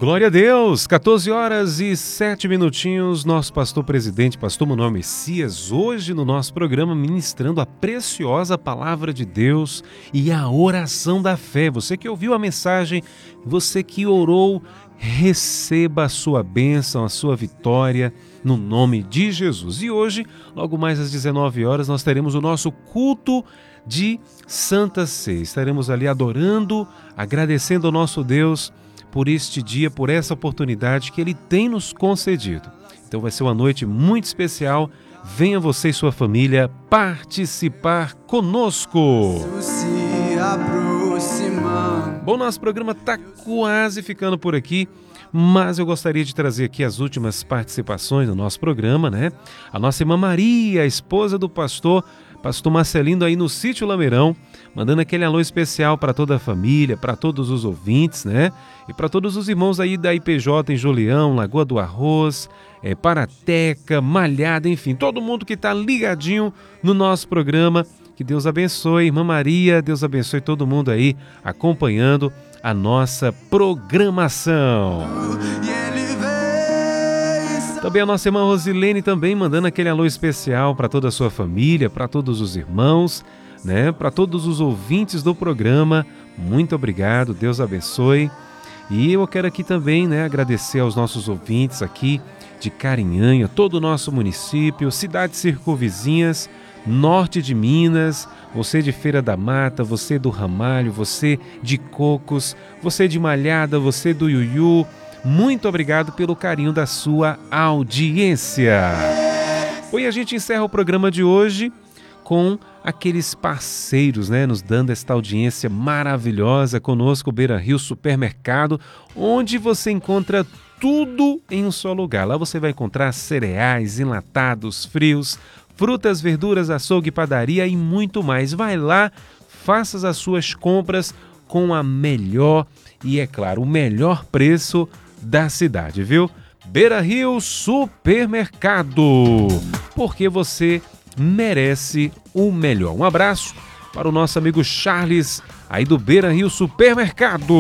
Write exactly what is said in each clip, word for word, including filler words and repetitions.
Glória a Deus, quatorze horas e sete minutinhos, nosso pastor presidente, pastor Manuel Messias, hoje no nosso programa ministrando a preciosa palavra de Deus e a oração da fé. Você que ouviu a mensagem, você que orou, receba a sua bênção, a sua vitória no nome de Jesus. E hoje, logo mais às dezenove horas, nós teremos o nosso culto de Santa Ceia. Estaremos ali adorando, agradecendo ao nosso Deus por este dia, por essa oportunidade que Ele tem nos concedido. Então vai ser uma noite muito especial. Venha você e sua família participar conosco. Bom, nosso programa está quase ficando por aqui, mas eu gostaria de trazer aqui as últimas participações do nosso programa, né? A nossa irmã Maria, a esposa do pastor, pastor Marcelino aí no Sítio Lameirão, mandando aquele alô especial para toda a família, para todos os ouvintes, né? E para todos os irmãos aí da I P J em Julião, Lagoa do Arroz, é, Parateca, Malhada, enfim, todo mundo que está ligadinho no nosso programa. Que Deus abençoe, irmã Maria, Deus abençoe todo mundo aí acompanhando a nossa programação. Também a nossa irmã Rosilene também mandando aquele alô especial para toda a sua família, para todos os irmãos, né? Para todos os ouvintes do programa. Muito obrigado, Deus abençoe. E eu quero aqui também, né, agradecer aos nossos ouvintes aqui de Carinhanha, todo o nosso município, cidades circunvizinhas, norte de Minas, você de Feira da Mata, você do Ramalho, você de Cocos, você de Malhada, você do Iuiú. Muito obrigado pelo carinho da sua audiência. Hoje a gente encerra o programa de hoje com aqueles parceiros, né, nos dando esta audiência maravilhosa conosco, Beira Rio Supermercado, onde você encontra tudo em um só lugar. Lá você vai encontrar cereais, enlatados, frios, frutas, verduras, açougue, padaria e muito mais. Vai lá, faça as suas compras com a melhor e, é claro, o melhor preço da cidade, viu? Beira Rio Supermercado, porque você merece o melhor. Um abraço para o nosso amigo Charles, aí do Beira Rio Supermercado.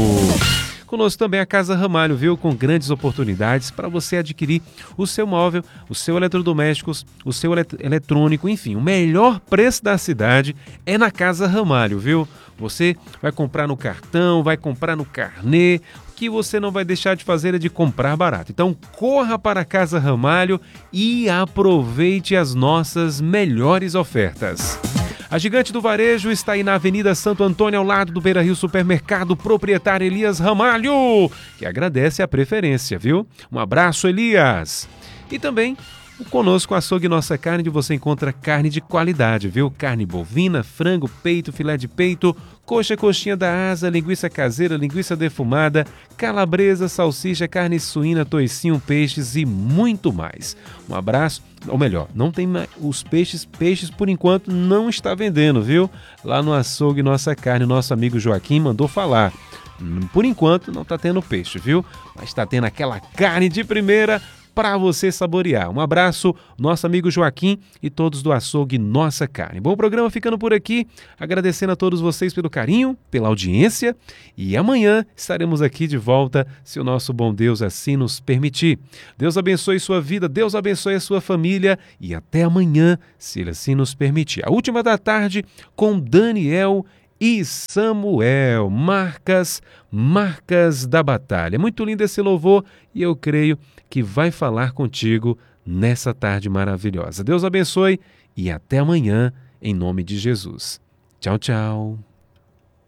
Conosco também a Casa Ramalho, viu? Com grandes oportunidades para você adquirir o seu móvel, o seu eletrodomésticos, o seu elet- eletrônico, enfim, o melhor preço da cidade é na Casa Ramalho, viu? Você vai comprar no cartão, vai comprar no carnê, o que você não vai deixar de fazer é de comprar barato. Então corra para a Casa Ramalho e aproveite as nossas melhores ofertas. A Gigante do Varejo está aí na Avenida Santo Antônio, ao lado do Beira Rio Supermercado, proprietário Elias Ramalho, que agradece a preferência, viu? Um abraço, Elias! E também conosco o Açougue Nossa Carne, onde você encontra carne de qualidade, viu? Carne bovina, frango, peito, filé de peito, coxa, coxinha da asa, linguiça caseira, linguiça defumada, calabresa, salsicha, carne suína, toicinho, peixes e muito mais. Um abraço, ou melhor, não tem mais, os peixes, peixes por enquanto não está vendendo, viu? Lá no Açougue Nossa Carne, nosso amigo Joaquim mandou falar. Por enquanto não está tendo peixe, viu? Mas está tendo aquela carne de primeira para você saborear. Um abraço, nosso amigo Joaquim e todos do Açougue Nossa Carne. Bom programa ficando por aqui, agradecendo a todos vocês pelo carinho, pela audiência, e amanhã estaremos aqui de volta, se o nosso bom Deus assim nos permitir. Deus abençoe sua vida, Deus abençoe a sua família e até amanhã, se Ele assim nos permitir. A última da tarde com Daniel e Samuel, marcas, marcas da batalha. Muito lindo esse louvor e eu creio que vai falar contigo nessa tarde maravilhosa. Deus abençoe e até amanhã, em nome de Jesus. Tchau, tchau.